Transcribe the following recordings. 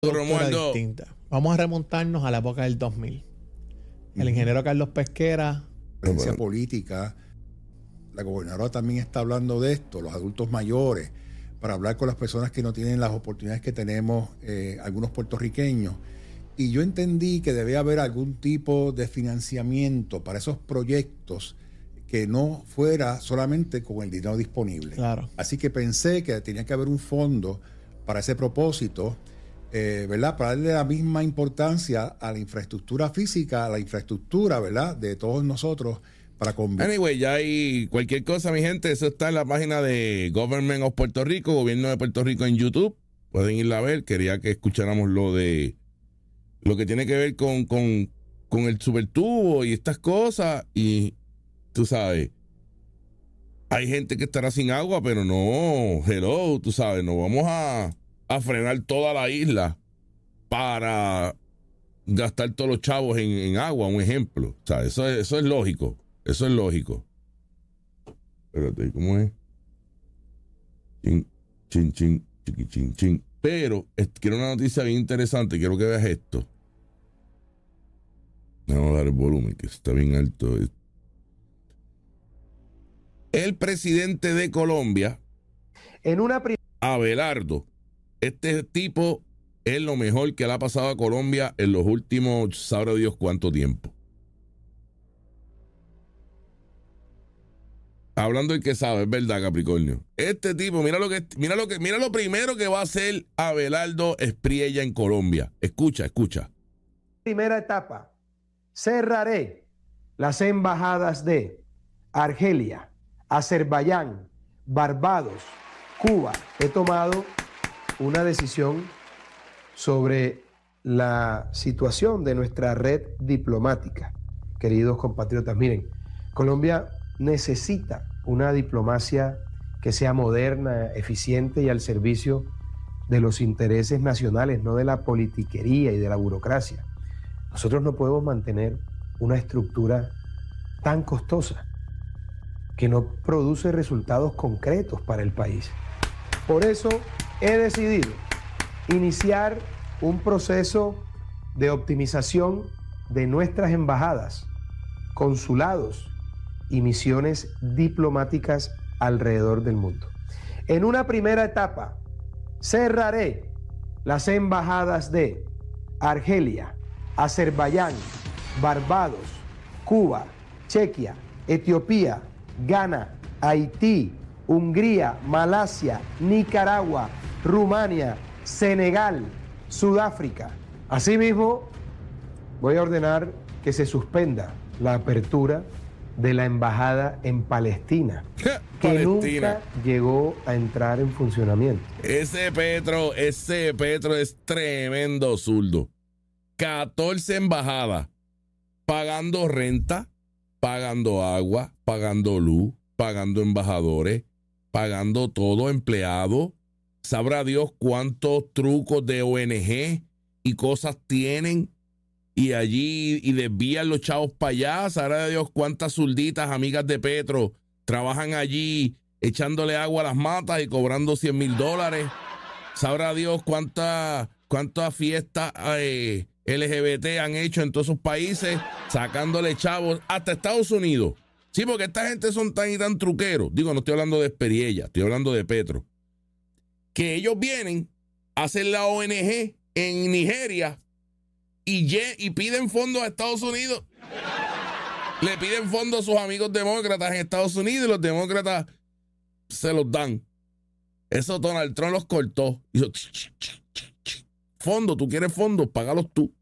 Era distinta. Vamos a remontarnos a la época del 2000. El ingeniero Carlos Pesquera. Presencia política. La gobernadora también está hablando de esto, los adultos mayores, para hablar con las personas que no tienen las oportunidades que tenemos algunos puertorriqueños. Y yo entendí que debe haber algún tipo de financiamiento para esos proyectos que no fuera solamente con el dinero disponible. Claro. Así que pensé que tenía que haber un fondo para ese propósito, ¿verdad? Para darle la misma importancia a la infraestructura física, a la infraestructura, ¿verdad?, de todos nosotros para convivir. Anyway, ya hay cualquier cosa, mi gente, eso está en la página de Government of Puerto Rico, Gobierno de Puerto Rico en YouTube. Pueden irla a ver. Quería que escucháramos lo que tiene que ver con el supertubo y estas cosas. Y tú sabes, hay gente que estará sin agua, pero no, hello, tú sabes, no vamos a frenar toda la isla para gastar todos los chavos en agua, un ejemplo. O sea, eso es lógico. Eso es lógico. Espérate, ¿cómo es? Chin, chin, chin, chiqui, chin, chin. Pero quiero una noticia bien interesante. Quiero que veas esto. Vamos a dar el volumen, que está bien alto. El presidente de Colombia, Abelardo, este tipo es lo mejor que le ha pasado a Colombia en los últimos, sabrá Dios cuánto tiempo. Hablando el que sabe, es verdad, Capricornio. Este tipo, mira lo primero que va a hacer Abelardo Espriella en Colombia. Escucha. Primera etapa. Cerraré las embajadas de Argelia, Azerbaiyán, Barbados, Cuba. He tomado una decisión sobre la situación de nuestra red diplomática. Queridos compatriotas, miren, Colombia necesita una diplomacia que sea moderna, eficiente y al servicio de los intereses nacionales, no de la politiquería y de la burocracia. Nosotros no podemos mantener una estructura tan costosa que no produce resultados concretos para el país. Por eso he decidido iniciar un proceso de optimización de nuestras embajadas, consulados y misiones diplomáticas alrededor del mundo. En una primera etapa, cerraré las embajadas de Argelia, Azerbaiyán, Barbados, Cuba, Chequia, Etiopía, Ghana, Haití, Hungría, Malasia, Nicaragua, Rumania, Senegal, Sudáfrica. Asimismo, voy a ordenar que se suspenda la apertura de la embajada en Palestina, que nunca llegó a entrar en funcionamiento. Ese Petro es tremendo zurdo. 14 embajadas, pagando renta, pagando agua, pagando luz, pagando embajadores, pagando todo, empleado. Sabrá Dios cuántos trucos de ONG y cosas tienen. Y allí, y desvían los chavos para allá. Sabrá Dios cuántas zurditas, amigas de Petro, trabajan allí echándole agua a las matas y cobrando $100,000. Sabrá Dios cuántas fiestas LGBT han hecho en todos esos países, sacándole chavos hasta Estados Unidos. Sí, porque esta gente son tan y tan truqueros. Digo, no estoy hablando de Espriella, estoy hablando de Petro. Que ellos vienen, hacen la ONG en Nigeria y piden fondos a Estados Unidos. Le piden fondos a sus amigos demócratas en Estados Unidos y los demócratas se los dan. Eso Donald Trump los cortó. Hizo fondo, tú quieres fondos, págalos tú.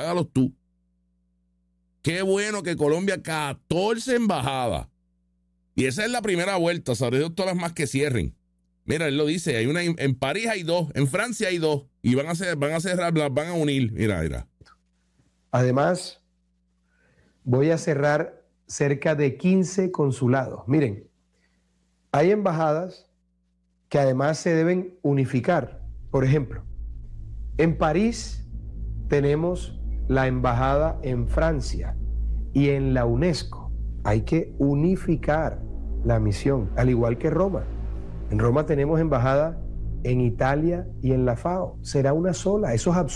Qué bueno que Colombia 14 embajadas. Y esa es la primera vuelta, sobre Dios, todas las más que cierren. Mira, él lo dice, hay una en París hay 2, en Francia hay 2 y van a cerrar, las van a unir. Mira. Además, voy a cerrar cerca de 15 consulados. Miren, hay embajadas que además se deben unificar. Por ejemplo, en París tenemos la embajada en Francia y en la UNESCO. Hay que unificar la misión, al igual que Roma. En Roma tenemos embajada en Italia y en la FAO. Será una sola. Eso es absurdo.